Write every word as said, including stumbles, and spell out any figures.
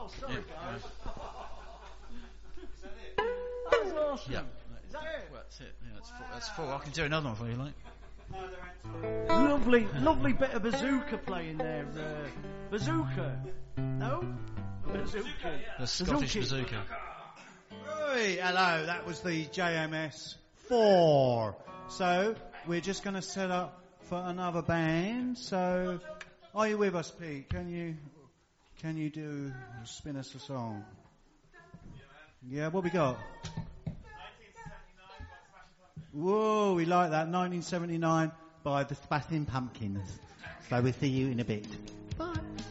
Oh, sorry, Yeah, guys. Is that it? That was awesome. Yeah. Is that it? Well, that's it. Yeah, that's, wow. full, that's full. I can do another one for you, like. Lovely, lovely bit of bazooka playing there. Uh, bazooka? No? Bazooka. The Scottish Bazooka. bazooka. Right, hello, that was the J M S four. So, we're just going to set up for another band. So, are you with us, Pete? Can you, can you do, spin us a song? Yeah, what we got? Whoa, we like that. nineteen seventy-nine by the Smashing Pumpkins. So we'll see you in a bit.